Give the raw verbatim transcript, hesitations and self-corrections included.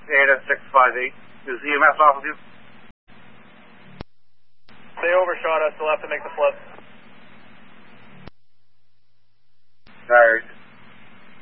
Ada six five eight. Is E M S off of you? They overshot us, we'll have to make the flip.